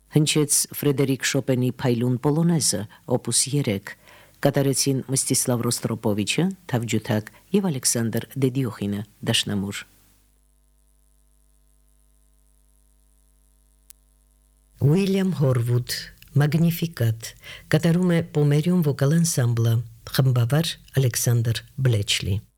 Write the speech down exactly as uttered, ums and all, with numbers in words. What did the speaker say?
Հնչեց Ֆրեդերիկ Շոպենի Փայլուն Պոլոնեզը, օպուս երեք, կատարեցին Մստիսլավ Ռոստրոպովիչը, Թավջութակ եւ Ալեքսանդր Դեդիոխինը, դաշնամուր։ Ուիլյամ Հորվուդ, Magnificat, կատարում է Պոմերիոն վոկալ անսամբլը, խմբավար Ալեքսանդր Բլեչլի։